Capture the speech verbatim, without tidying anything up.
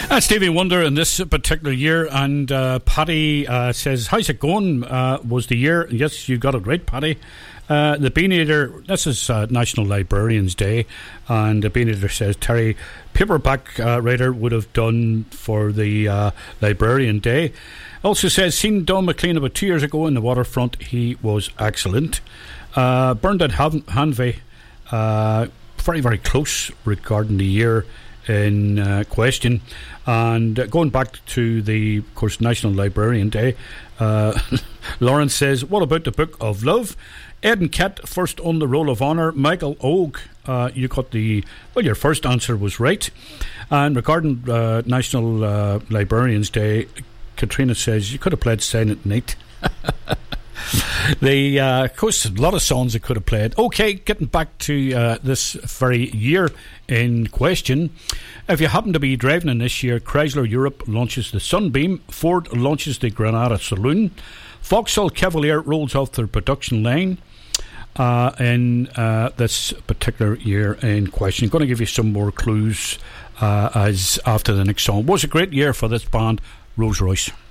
That's Stevie Wonder in this particular year. And uh, Paddy uh, says, how's it going? Uh, was the year? Yes, you got it right, Paddy. Uh, the Bean Eater, this is uh, National Librarians Day, and the Bean Eater says Terry, paperback uh, writer, would have done for the uh, Librarian Day. Also says, seen Don McLean about two years ago in the waterfront. He was excellent. Uh, Bernard Hanvey, uh, very, very close regarding the year in uh, question. And uh, going back to the, of course, National Librarian Day, uh, Lawrence says, what about the Book of Love? Ed and Kat first on the Roll of Honour. Michael Ogue, uh, you got the, well, your first answer was right. And regarding uh, National uh, Librarians Day, Katrina says, you could have played Silent Night. The, uh, of course, a lot of songs I could have played. Okay, getting back to uh, this very year in question. If you happen to be driving in this year, Chrysler Europe launches the Sunbeam, Ford launches the Granada Saloon, Vauxhall Cavalier rolls off their production line uh, in uh, this particular year in question. I'm going to give you some more clues uh, as after the next song. It was a great year for this band, Rolls Royce.